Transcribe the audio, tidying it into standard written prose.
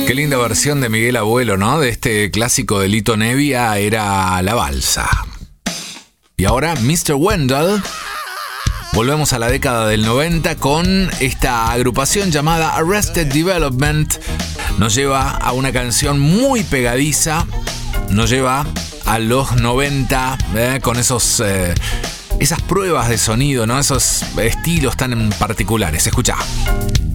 Qué linda versión de Miguel Abuelo, ¿no? De este clásico de Lito Nebbia era La Balsa. Y ahora Mr. Wendell. Volvemos a la década del 90 con esta agrupación llamada Arrested Development. Nos lleva a una canción muy pegadiza. Nos lleva a los 90 con esas pruebas de sonido, ¿no? Esos estilos tan particulares. Escuchá.